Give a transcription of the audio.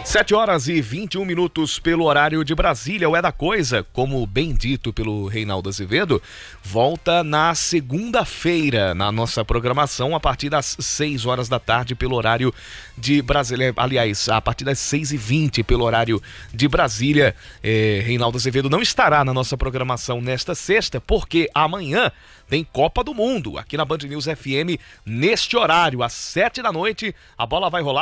7h21 pelo horário de Brasília. O É da Coisa, como bem dito pelo Reinaldo Azevedo, volta na segunda-feira na nossa programação a partir das 6 horas da tarde pelo horário de Brasília. Aliás, a partir das 6h20 pelo horário de Brasília. Reinaldo Azevedo não estará na nossa programação nesta sexta, porque amanhã tem Copa do Mundo aqui na Band News FM neste horário, às 7 da noite. A bola vai rolar.